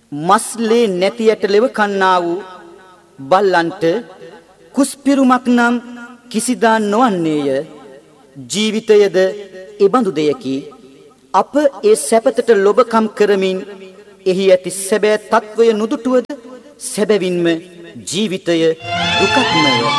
මස්ලේ නැතියට ලෙව කන්නා වූ බල්ලන්ට කුස්පිරුමක් නම් කිසිදා නොවන්නේය. ජීවිතයද එබඳු දෙයකි. අප ඒ සැපතට ලොබකම් කරමින් එහි ඇති සැබෑ තත්වය නුදුටුවද සැබවින්ම ජීවිතය දුකක්මය.